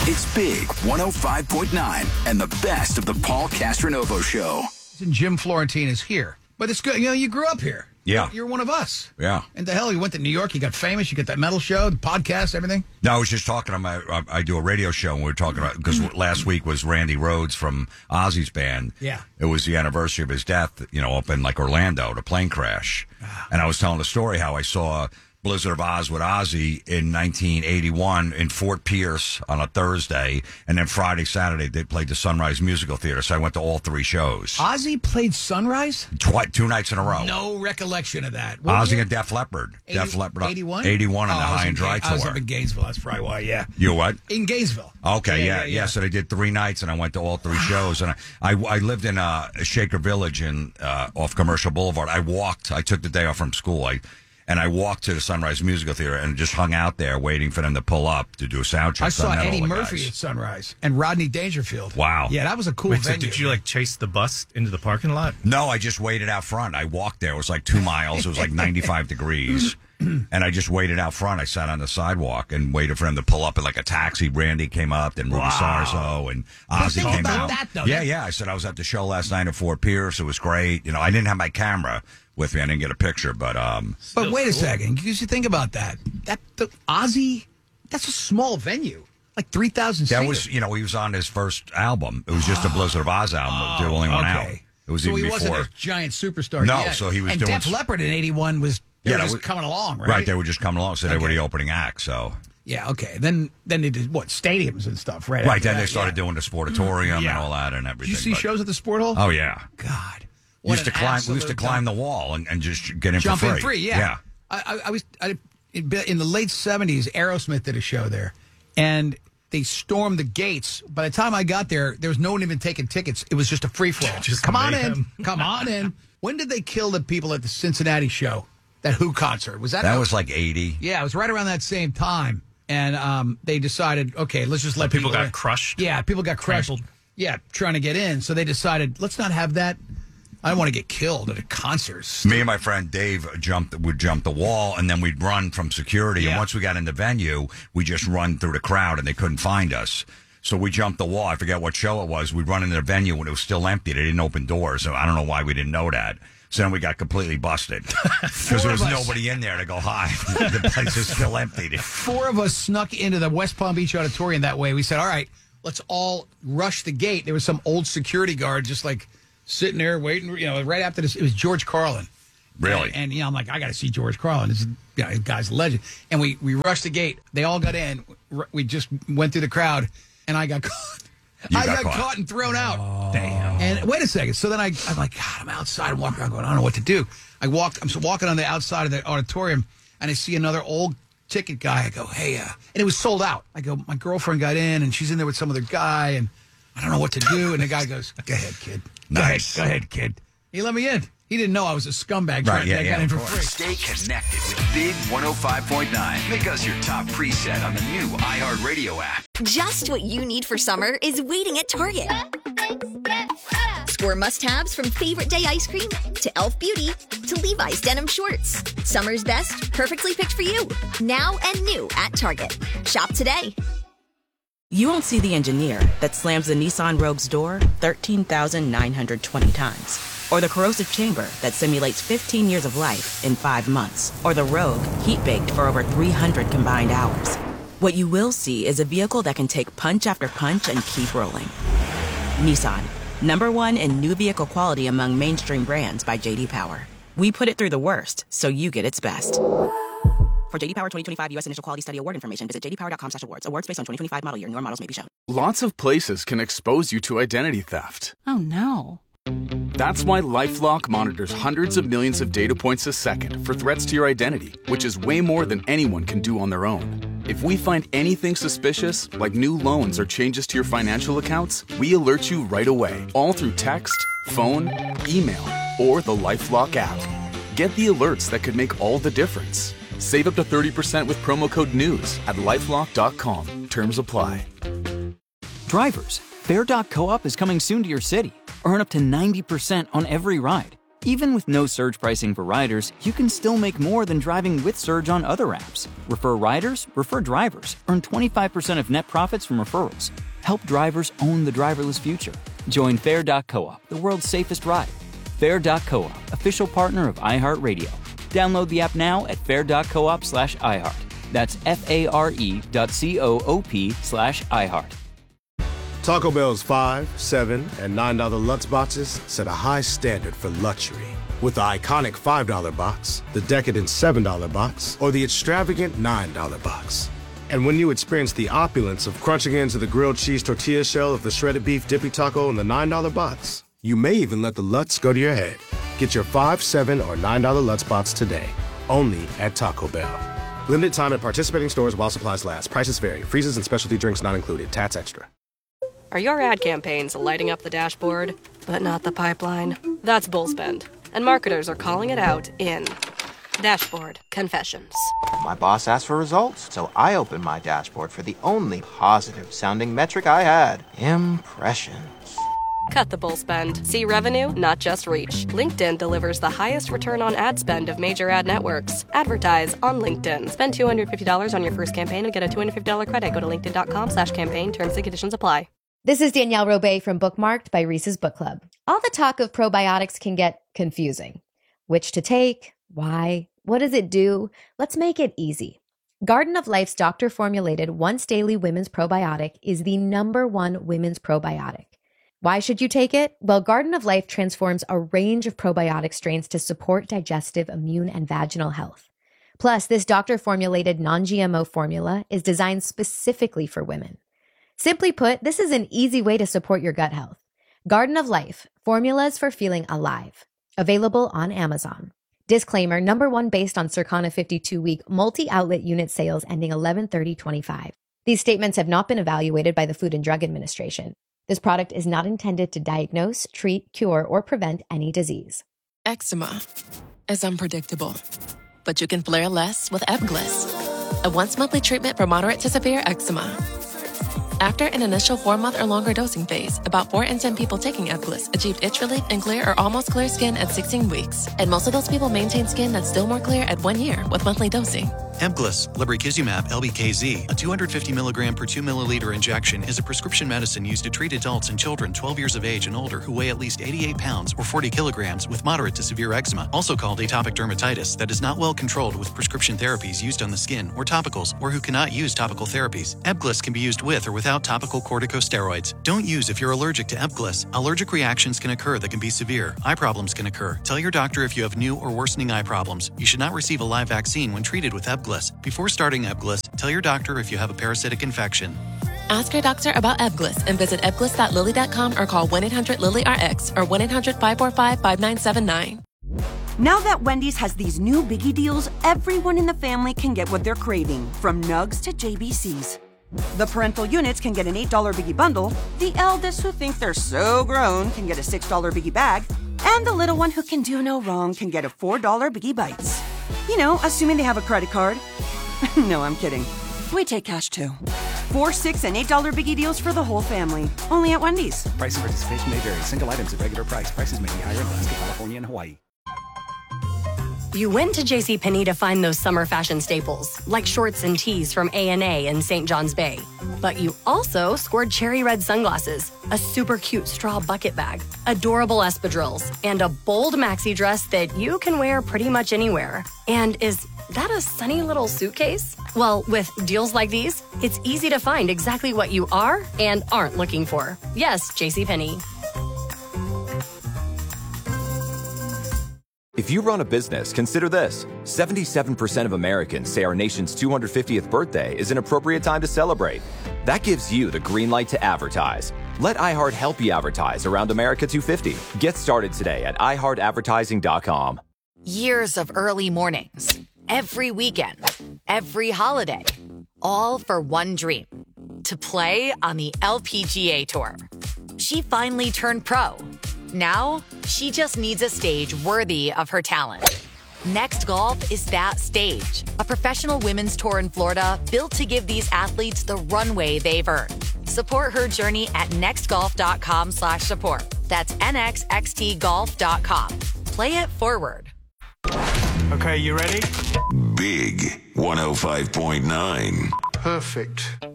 It's Big 105.9 and the best of the Paul Castronovo Show. And Jim Florentine is here. But it's good. You know, you grew up here. Yeah. You're one of us. Yeah. And the hell, you went to New York, you got famous, you got that metal show, the podcast, everything? No, I was just talking to I do a radio show, and we were talking about, because last week was Randy Rhoads from Ozzy's band. Yeah. It was the anniversary of his death, up in like Orlando, the plane crash. And I was telling the story how I saw Blizzard of Oz with Ozzy in 1981 in Fort Pierce on a Thursday, and then Friday, Saturday, they played the Sunrise Musical Theater, so I went to all three shows. Ozzy played Sunrise? 2 nights in a row. No recollection of that. Ozzy and Def Leppard. 81? 81 on the High and Dry tour. I was up in Gainesville, that's probably why, yeah. You what? In Gainesville. Okay, yeah. So they did 3 nights, and I went to all 3 shows. And I lived in Shaker Village off Commercial Boulevard. I took the day off from school. I walked to the Sunrise Musical Theater and just hung out there waiting for them to pull up to do a sound check. I saw Eddie Murphy at Sunrise and Rodney Dangerfield. Wow. Yeah, that was a cool venue. So did you chase the bus into the parking lot? No, I just waited out front. I walked there. It was like 2 miles. It was like 95 degrees. And I just waited out front. I sat on the sidewalk and waited for him to pull up in like a taxi. Randy came up, then Ruby Sarzo and Ozzy came out. I said I was at the show last night at Fort Pierce. It was great. I didn't have my camera with me. I didn't get a picture, but wait a second. Because you think about that. Ozzy, that's a small venue. Like 3,000 seats. That was, he was on his first album. It was just a Blizzard of Oz album. There only one out. It was even before. So he wasn't a giant superstar No, yet. So he was and doing... Def Leppard in 81 was... They were just coming along, right? Right, they were just coming along, so they were the opening act, so... Yeah, okay. Then they did, stadiums and stuff, right? Right, then they started doing the Sportatorium and all that and everything. Did you see shows at the Sport Hall? Oh, yeah. God. We used to climb the wall and just get in Jump for free. In free, yeah. In the late 70s, Aerosmith did a show there, and they stormed the gates. By the time I got there was no one even taking tickets. It was just a free-for-all. Come on in. When did they kill the people at the Cincinnati show? That Who concert. That was like 80. Yeah, it was right around that same time. And they decided, okay, let's just let people got crushed. Yeah, people got crushed. Trampled. Yeah, trying to get in. So they decided, let's not have that. I don't want to get killed at a concert. Me and my friend Dave would jump the wall, and then we'd run from security. Yeah. And once we got in the venue, we just run through the crowd, and they couldn't find us. So we jumped the wall. I forget what show it was. We'd run into the venue when it was still empty. They didn't open doors, so I don't know why we didn't know that. So then we got completely busted because there was nobody in there to go hi. The place is still empty. 4 of us snuck into the West Palm Beach Auditorium that way. We said, all right, let's all rush the gate. There was some old security guard just like sitting there waiting, right after this. It was George Carlin. Really? And I'm like, I got to see George Carlin. This guy's a legend. And we rushed the gate. They all got in. We just went through the crowd, and I got caught. I got caught and thrown out. Oh. Damn. And wait a second. So then I'm like, God, I'm outside. I'm walking around going, I don't know what to do. I'm walking on the outside of the auditorium, and I see another old ticket guy. I go, hey, and it was sold out. I go, my girlfriend got in, and she's in there with some other guy, and I don't know what to do. And the guy goes, go ahead, kid. Nice. Go ahead, kid. He let me in. He didn't know I was a scumbag trying to get in for free. Stay connected with Big 105.9. Make us your top preset on the new iHeartRadio app. Just what you need for summer is waiting at Target. Score must-haves from favorite day ice cream to e.l.f. Beauty to Levi's denim shorts. Summer's best, perfectly picked for you. Now and new at Target. Shop today. You won't see the engineer that slams the Nissan Rogue's door 13,920 times. Or the corrosive chamber that simulates 15 years of life in 5 months. Or the Rogue heat-baked for over 300 combined hours. What you will see is a vehicle that can take punch after punch and keep rolling. Nissan, #1 in new vehicle quality among mainstream brands by J.D. Power. We put it through the worst, so you get its best. For J.D. Power 2025 U.S. Initial Quality Study Award information, visit jdpower.com/awards. Awards based on 2025 model year. Newer models may be shown. Lots of places can expose you to identity theft. Oh, no. That's why LifeLock monitors hundreds of millions of data points a second for threats to your identity, which is way more than anyone can do on their own. If we find anything suspicious, like new loans or changes to your financial accounts, we alert you right away, all through text, phone, email, or the LifeLock app. Get the alerts that could make all the difference. Save up to 30% with promo code NEWS at LifeLock.com. Terms apply. Drivers, Bear.coop is coming soon to your city. Earn up to 90% on every ride. Even with no surge pricing for riders, you can still make more than driving with Surge on other apps. Refer riders, refer drivers. Earn 25% of net profits from referrals. Help drivers own the driverless future. Join Fair.coop, the world's safest ride. Fair.coop, official partner of iHeartRadio. Download the app now at fair.coop/iHeart. That's FARE.coop/iHeart. Taco Bell's $5, $7, and $9 Lutz boxes set a high standard for luxury. With the iconic $5 box, the decadent $7 box, or the extravagant $9 box. And when you experience the opulence of crunching into the grilled cheese tortilla shell of the shredded beef dippy taco in the $9 box, you may even let the Lutz go to your head. Get your $5, $7, or $9 Lutz box today, only at Taco Bell. Limited time at participating stores while supplies last. Prices vary. Freezes and specialty drinks not included. Tats extra. Are your ad campaigns lighting up the dashboard, but not the pipeline? That's Bullspend, and marketers are calling it out in Dashboard Confessions. My boss asked for results, so I opened my dashboard for the only positive-sounding metric I had: impressions. Cut the bull spend. See revenue, not just reach. LinkedIn delivers the highest return on ad spend of major ad networks. Advertise on LinkedIn. Spend $250 on your first campaign and get a $250 credit. Go to linkedin.com/campaign. Terms and conditions apply. This is Danielle Robay from Bookmarked by Reese's Book Club. All the talk of probiotics can get confusing. Which to take? Why? What does it do? Let's make it easy. Garden of Life's doctor-formulated once-daily women's probiotic is the #1 women's probiotic. Why should you take it? Well, Garden of Life transforms a range of probiotic strains to support digestive, immune, and vaginal health. Plus, this doctor-formulated non-GMO formula is designed specifically for women. Simply put, this is an easy way to support your gut health. Garden of Life, formulas for feeling alive. Available on Amazon. Disclaimer, #1 based on Circana 52-week multi-outlet unit sales ending 11/30/25. These statements have not been evaluated by the Food and Drug Administration. This product is not intended to diagnose, treat, cure, or prevent any disease. Eczema is unpredictable, but you can flare less with Ebglyss, a once-monthly treatment for moderate to severe eczema. After an initial 4-month or longer dosing phase, about 4 in 10 people taking Ebglyss achieved itch relief and clear or almost clear skin at 16 weeks. And most of those people maintain skin that's still more clear at 1 year with monthly dosing. Ebglyss, lebrikizumab LBKZ, a 250 milligram per 2 milliliter injection, is a prescription medicine used to treat adults and children 12 years of age and older who weigh at least 88 pounds or 40 kilograms with moderate to severe eczema, also called atopic dermatitis, that is not well controlled with prescription therapies used on the skin or topicals, or who cannot use topical therapies. Ebglyss can be used with or without topical corticosteroids. Don't use if you're allergic to Ebglyss. Allergic reactions can occur that can be severe. Eye problems can occur. Tell your doctor if you have new or worsening eye problems. You should not receive a live vaccine when treated with Ebglyss. Before starting Ebglyss, tell your doctor if you have a parasitic infection. Ask your doctor about Ebglyss and visit ebglyss.lilly.com or call 1-800-LILY-RX or 1-800-545-5979. Now that Wendy's has these new biggie deals, everyone in the family can get what they're craving, from nugs to JBCs. The parental units can get an $8 biggie bundle, the eldest who think they're so grown can get a $6 biggie bag, and the little one who can do no wrong can get a $4 biggie bites. You know, assuming they have a credit card. No, I'm kidding. We take cash too. 4, 6, and $8 biggie deals for the whole family. Only at Wendy's. Price and participation may vary. Single items at regular price. Prices may be higher in Alaska, California, and Hawaii. You went to JCPenney to find those summer fashion staples, like shorts and tees from A&A in St. John's Bay. But you also scored cherry red sunglasses, a super cute straw bucket bag, adorable espadrilles, and a bold maxi dress that you can wear pretty much anywhere. And is that a sunny little suitcase? Well, with deals like these, it's easy to find exactly what you are and aren't looking for. Yes, JCPenney. If you run a business, consider this. 77% of Americans say our nation's 250th birthday is an appropriate time to celebrate. That gives you the green light to advertise. Let iHeart help you advertise around America 250. Get started today at iHeartAdvertising.com. Years of early mornings, every weekend, every holiday, all for one dream, to play on the LPGA Tour. She finally turned pro. Now, she just needs a stage worthy of her talent. Next Golf is that stage. A professional women's tour in Florida built to give these athletes the runway they've earned. Support her journey at nextgolf.com/support. That's nxxtgolf.com. play it forward. Okay, you ready? Big 105.9. Perfect.